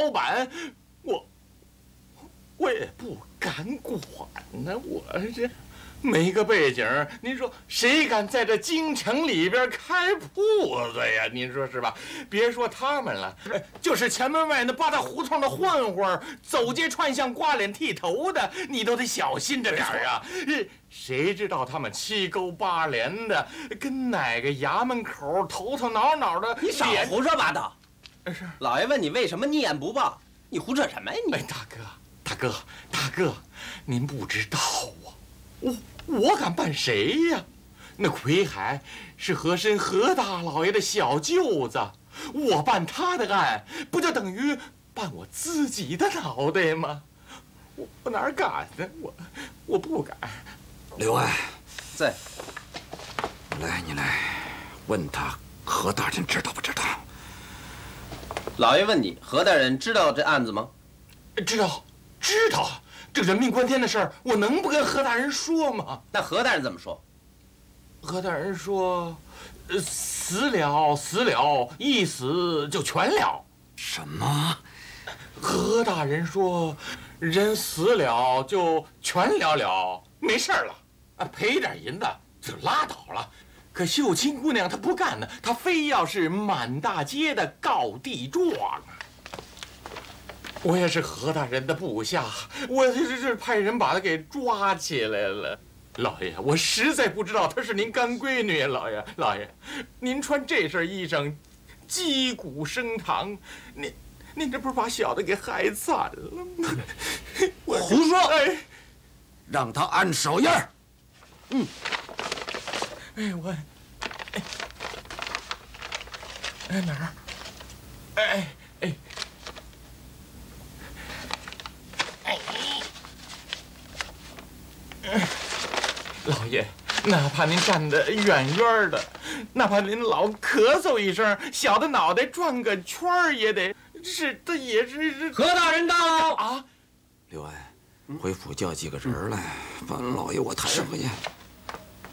老板，我也不敢管呢。我这没个背景，您说谁敢在这京城里边开铺子呀？您说是吧？别说他们了，就是前门外那八大胡同的混混，走街串巷、刮脸剃头的，你都得小心着点啊！谁知道他们七勾八连的，跟哪个衙门口头头脑脑的？ 你少胡说八道！ 是老爷问你为什么逆眼不报，你胡扯什么呀你？ 哎，大哥，您不知道啊。我敢办谁呀？那奎海是和珅何大老爷的小舅子，我办他的案，不就等于办我自己的脑袋吗？我哪敢呢？我不敢。 刘安， 在。 你来，问他何大人知道不知道？ 老爷问你，何大人知道这案子吗？ 知道。这人命关天的事儿，我能不跟何大人说吗？ 那何大人怎么说？ 何大人说，死了，一死就全了。 什么？ 何大人说，人死了就全了，没事了，赔点银子就拉倒了。可秀清姑娘她不干呢，她非要是满大街的告地状啊。我也是何大人的部下，我这派人把他给抓起来了。老爷，我实在不知道她是您干闺女。老爷，您穿这身衣裳，击鼓升堂，您这不是把小的给害惨了吗？ 胡说！ 哎， 让他按手印儿。 哪儿？老爷，哪怕您站得远远的，哪怕您老咳嗽一声，小的脑袋转个圈儿也得是，这也是。 何大人到啊！ 刘安，回府叫几个人来，把老爷我抬回去。